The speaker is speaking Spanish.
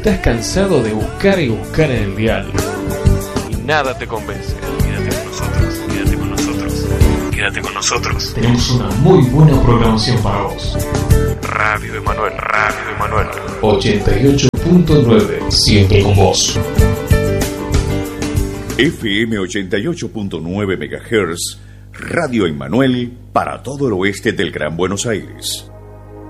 estás cansado de buscar y buscar en el dial y nada te convence, quédate con nosotros, quédate con nosotros, quédate con nosotros. Tenemos una muy buena programación para vos. Radio Emanuel 88.9, siempre con vos. FM 88.9 MHz, Radio Emanuel para todo el oeste del Gran Buenos Aires.